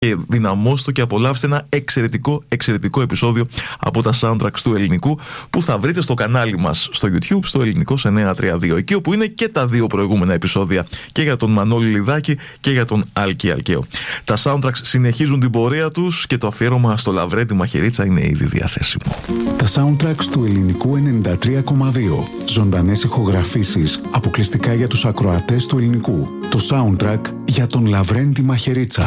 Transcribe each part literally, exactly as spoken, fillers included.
Και δυναμώστε το και απολαύστε ένα εξαιρετικό, εξαιρετικό επεισόδιο από τα soundtracks του ελληνικού που θα βρείτε στο κανάλι μας στο YouTube, στο Ελληνικός εννιακόσια τριάντα δύο. Εκεί όπου είναι και τα δύο προηγούμενα επεισόδια, και για τον Μανώλη Λιδάκη και για τον Άλκη Αλκαίο. Τα soundtracks συνεχίζουν την πορεία τους και το αφιέρωμα στο Λαβρέντη Μαχαιρίτσα είναι ήδη διαθέσιμο. Τα soundtracks του Ελληνικού ενενήντα τρία κόμμα δύο. Ζωντανές ηχογραφήσεις αποκλειστικά για τους ακροατές του ελληνικού. Το soundtrack για τον Λαβρέντη Μαχαιρίτσα.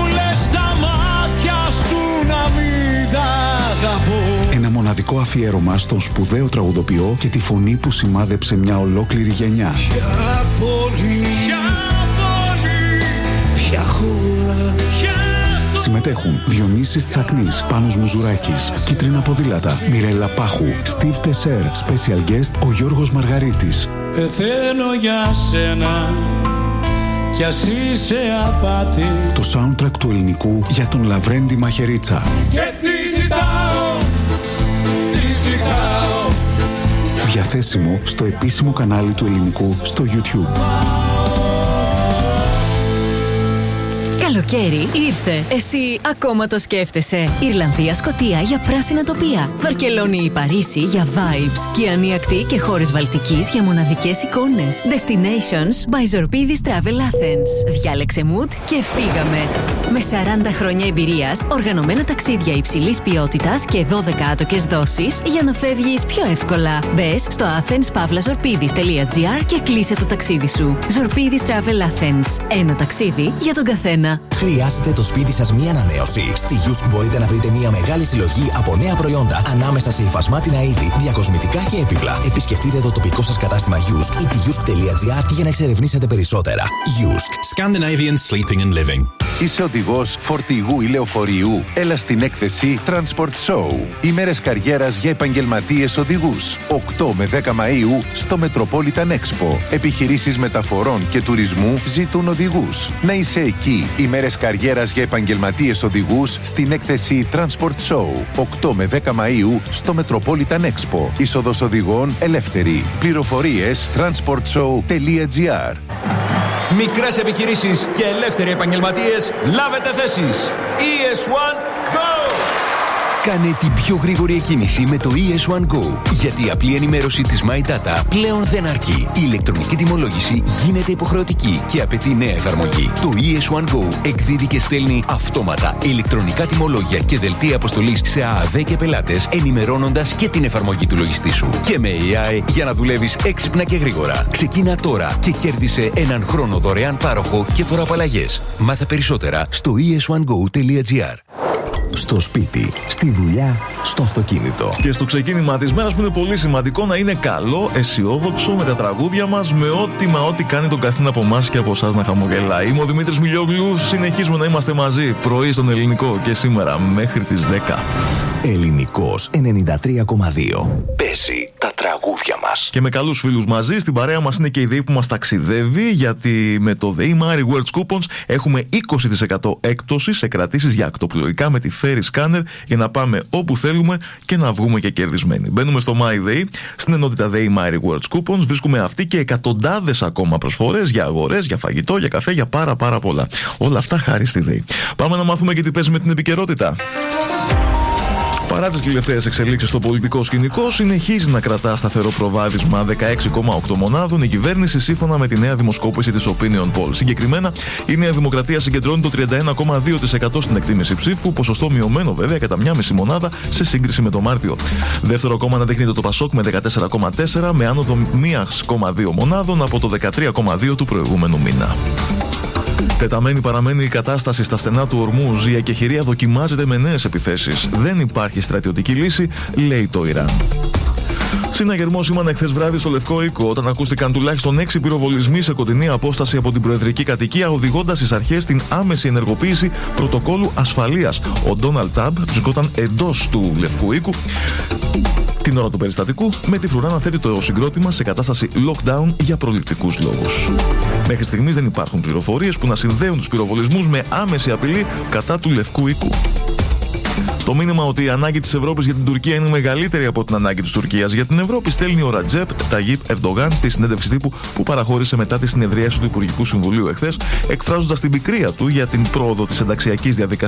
Ένα μοναδικό αφιέρωμα στον σπουδαίο τραγουδοποιό και τη φωνή που σημάδεψε μια ολόκληρη γενιά. Ποια πόλη, ποια πόλη, ποια χώρα, ποια... Συμμετέχουν Διονύσης Τσακνής, Πάνος Μουζουράκης, Κίτρινα Ποδήλατα, Μιρέλα Πάχου, Στίβ Τεσέρ, Special Guest ο Γιώργος Μαργαρίτης. Πεθαίνω για σένα κι ας είσαι απάτη. Το soundtrack του ελληνικού για τον Λαβρέντη Μαχαιρίτσα. Και τι ζητάω, τι ζητάω. Διαθέσιμο στο επίσημο κανάλι του ελληνικού στο YouTube. Καλοκαίρι ήρθε. Εσύ ακόμα το σκέφτεσαι. Ιρλανδία, Σκωτία για πράσινα τοπία. Βαρκελόνη ή Παρίσι για vibes. Κιανή ακτή και χώρες Βαλτικής για μοναδικές εικόνες. Destinations by Zorpidis Travel Athens. Διάλεξε mood και φύγαμε. Με σαράντα χρόνια εμπειρίας, οργανωμένα ταξίδια υψηλής ποιότητας και δώδεκα άτοκες δόσεις για να φεύγεις πιο εύκολα. Μπες στο athens pavla zorpidis τελεία gr και κλείσε το ταξίδι σου. Zorpidis Travel Athens. Ένα ταξίδι για τον καθένα. Χρειάζεται το σπίτι σας μία ανανέωση? Στη Yousk μπορείτε να βρείτε μία μεγάλη συλλογή από νέα προϊόντα ανάμεσα σε υφασμάτινα είδη, διακοσμητικά και έπιπλα. Επισκεφτείτε το τοπικό σας κατάστημα Yousk ή τη yousk τελεία gr για να εξερευνήσετε περισσότερα. Yousk. Scandinavian Sleeping and Living. Είσαι οδηγός φορτηγού ή λεωφορείου? Έλα στην έκθεση Transport Show. Ημέρες καριέρας για επαγγελματίες οδηγούς. οκτώ με δέκα Μαΐου στο Metropolitan Expo. Επιχειρήσεις μεταφορών και τουρισμού ζητούν οδηγούς. Να είσαι εκεί. Ημέρες καριέρας για επαγγελματίες οδηγούς στην έκθεση Transport Show. οκτώ με δέκα Μαΐου στο Metropolitan Expo. Είσοδος οδηγών ελεύθερη. Πληροφορίες transport show τελεία gr. Μικρές επιχειρήσεις και ελεύθεροι επαγγελματίες, λάβετε θέσεις. ι ες one Go! Κάνε την πιο γρήγορη εκκίνηση με το ι ες one Go. Γιατί η απλή ενημέρωση της My Data πλέον δεν αρκεί. Η ηλεκτρονική τιμολόγηση γίνεται υποχρεωτική και απαιτεί νέα εφαρμογή. Το ι ες one Go εκδίδει και στέλνει αυτόματα ηλεκτρονικά τιμολόγια και δελτία αποστολής σε ΑΑΔ και πελάτες, ενημερώνοντας και την εφαρμογή του λογιστή σου. Και με έι άι για να δουλεύεις έξυπνα και γρήγορα. Ξεκίνα τώρα και κέρδισε έναν χρόνο δωρεάν πάροχο και φοροαπαλλαγές. Μάθε περισσότερα στο ι ες one go τελεία gr. Στο σπίτι, στη δουλειά, στο αυτοκίνητο. Και στο ξεκίνημα της μέρας που είναι πολύ σημαντικό να είναι καλό, αισιόδοξο με τα τραγούδια μας, με ό,τι μα ό,τι κάνει τον καθένα από εμάς και από εσάς να χαμογελάει. Είμαι ο Δημήτρης Μιλιόγλου, συνεχίζουμε να είμαστε μαζί πρωί στον Ελληνικό και σήμερα μέχρι τις δέκα. Ελληνικός ενενήντα τρία κόμμα δύο. Παίζει τα τραγούδια μας. Και με καλούς φίλους μαζί, στην παρέα μας είναι και η ΔΕΗ που μας ταξιδεύει, γιατί με το ΔΕΗ Mari World Coupons έχουμε είκοσι τοις εκατό έκπτωση σε κρατήσεις για ακτοπλοϊκά με τη Ferry Scanner για να πάμε όπου θέλουμε και να βγούμε και κερδισμένοι. Μπαίνουμε στο MyDay, στην ενότητα ΔΕΗ Mari World Coupons, βρίσκουμε αυτή και εκατοντάδες ακόμα προσφορές για αγορές, για φαγητό, για καφέ, για πάρα πάρα πολλά. Όλα αυτά χάρη στη ΔΕΗ. Πάμε να μάθουμε και τι παίζει με την επικαιρότητα. Παρά τις τελευταίες εξελίξεις στο πολιτικό σκηνικό, συνεχίζει να κρατά σταθερό προβάδισμα δεκαέξι κόμμα οκτώ μονάδων η κυβέρνηση, σύμφωνα με τη νέα δημοσκόπηση της Opinion Poll. Συγκεκριμένα, η Νέα Δημοκρατία συγκεντρώνει το τριάντα ένα κόμμα δύο τοις εκατό στην εκτίμηση ψήφου, ποσοστό μειωμένο βέβαια κατά μία μισή μονάδα σε σύγκριση με το Μάρτιο. Δεύτερο κόμμα αναδεικνύεται το Πασόκ με δεκατέσσερα κόμμα τέσσερα, με άνοδο μία κόμμα δύο μονάδων από το δεκατρία κόμμα δύο του προηγούμενου μήνα. Τεταμένη παραμένει η κατάσταση στα στενά του Ορμούζ. Η εκεχηρία δοκιμάζεται με νέες επιθέσεις. Δεν υπάρχει στρατιωτική λύση, λέει το Ιράν. Συναγερμό σήμανε χθες βράδυ στο Λευκό Οίκο, όταν ακούστηκαν τουλάχιστον έξι πυροβολισμοί σε κοντινή απόσταση από την προεδρική κατοικία, οδηγώντας τις αρχές στην άμεση ενεργοποίηση πρωτοκόλου ασφαλείας. Ο Ντόναλντ Τραμπ βρισκόταν εντός του Λευκού Οίκου την ώρα του περιστατικού, με τη φρουρά να θέτει το συγκρότημα σε κατάσταση lockdown για προληπτικούς λόγους. Μέχρι στιγμής δεν υπάρχουν πληροφορίες που να συνδέουν τους πυροβολισμούς με άμεση απειλή κατά του Λευκού Οίκου. Το μήνυμα ότι η ανάγκη της Ευρώπης για την Τουρκία είναι μεγαλύτερη από την ανάγκη της Τουρκίας για την Ευρώπη στέλνει ο Ρατζέπ Ταγίπ Ερντογάν στη συνέντευξη τύπου που παραχώρησε μετά τη συνεδρίαση του Υπουργικού Συμβουλίου εχθές, εκφράζοντας την πικρία του για την πρόοδο της ενταξιακής διαδικασίας